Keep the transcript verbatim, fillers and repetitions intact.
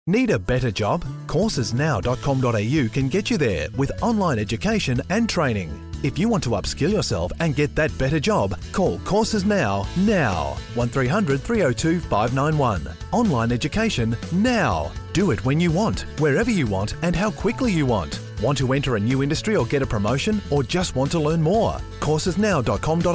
Need a better job? courses now dot com dot a u can get you there with online education and training. If you want to upskill yourself and get that better job, call Courses Now, now. one three hundred three oh two five nine one. Online education now. Do it when you want, wherever you want and how quickly you want. Want to enter a new industry or get a promotion, or just want to learn more? courses now dot com dot a u